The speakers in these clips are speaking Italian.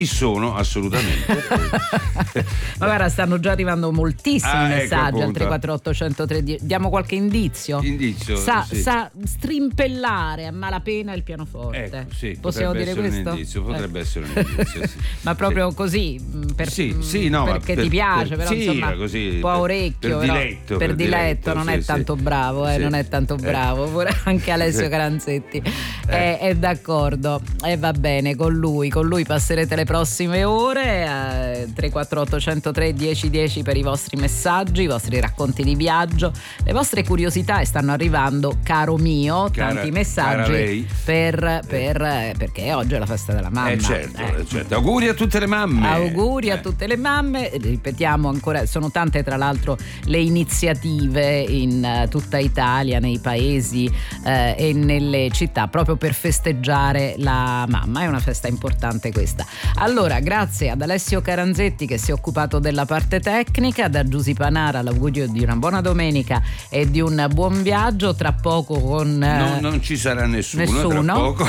Ci sono assolutamente. Ma guarda, stanno già arrivando moltissimi messaggi ecco, al 348 103. Diamo qualche indizio? Indizio, sa sì. strimpellare a malapena il pianoforte. Ecco, sì, possiamo dire questo? Potrebbe essere un indizio, sì. Ma proprio così no, perché ti piace, però sì, insomma così, un po' a orecchio, per diletto, non sì, è tanto bravo, sì. Non è tanto bravo, pure anche Alessio Caranzetti è d'accordo, e va bene, con lui passerete le prossime ore. 348 103 1010 per i vostri messaggi, i vostri racconti di viaggio, le vostre curiosità, e stanno arrivando, caro mio, tanti messaggi perché oggi è la festa della mamma. Certo. Auguri a tutte le mamme. Auguri a tutte le mamme. Ripetiamo ancora, sono tante tra l'altro le iniziative in tutta Italia, nei paesi e nelle città, proprio per festeggiare la mamma. È una festa importante questa. Allora, grazie ad Alessio Caranzetti che si è occupato della parte tecnica, da Giusy Panara l'augurio di una buona domenica e di un buon viaggio. Tra poco non ci sarà nessuno. Tra poco.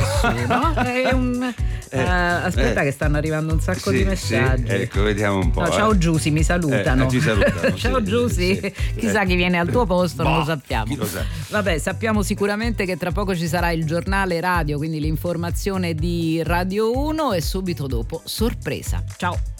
Aspetta che stanno arrivando un sacco di messaggi. Sì, ecco, vediamo un po'. No, ciao Giusy, mi salutano. Ci salutano. Ciao Giusy. Chissà chi viene al tuo posto, non lo sappiamo. Chi lo sa. Vabbè, sappiamo sicuramente che tra poco ci sarà il giornale radio, quindi l'informazione di Radio 1, e subito dopo sorpresa. Ciao.